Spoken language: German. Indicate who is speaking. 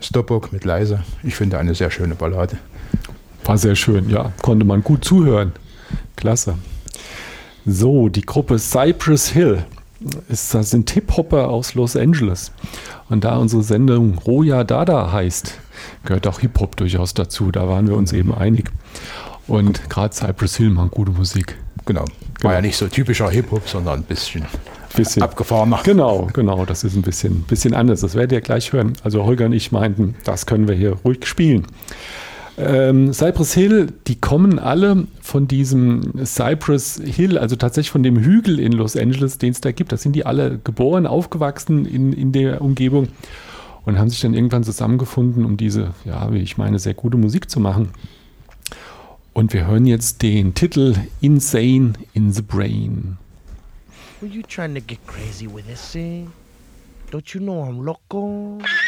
Speaker 1: Stopbock mit Leise. Ich finde eine sehr schöne Ballade.
Speaker 2: War sehr schön, ja. Konnte man gut zuhören. Klasse. So, die Gruppe Cypress Hill. Das sind Hip-Hopper aus Los Angeles. Und da unsere Sendung Roya Dada heißt, gehört auch Hip-Hop durchaus dazu. Da waren wir uns eben einig. Und gerade Cypress Hill macht gute Musik.
Speaker 1: Genau. War ja nicht so typischer Hip-Hop, sondern ein bisschen abgefahrener.
Speaker 2: Genau. Das ist ein bisschen anders. Das werdet ihr gleich hören. Also Holger und ich meinten, das können wir hier ruhig spielen. Cypress Hill, die kommen alle von diesem Cypress Hill, also tatsächlich von dem Hügel in Los Angeles, den es da gibt. Da sind die alle geboren, aufgewachsen in der Umgebung und haben sich dann irgendwann zusammengefunden, um diese, ja, wie ich meine, sehr gute Musik zu machen. Und wir hören jetzt den Titel Insane in the Brain.
Speaker 3: Were you trying to get crazy with this, eh? Don't you know I'm loco?